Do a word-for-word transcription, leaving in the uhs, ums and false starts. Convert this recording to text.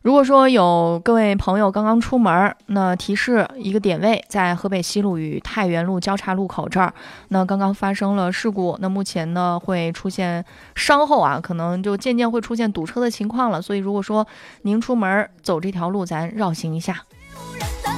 如果说有各位朋友刚刚出门，那提示一个点位在河北西路与太原路交叉路口这儿，那刚刚发生了事故，那目前呢会出现稍后啊，可能就渐渐会出现堵车的情况了，所以如果说您出门走这条路，咱绕行一下。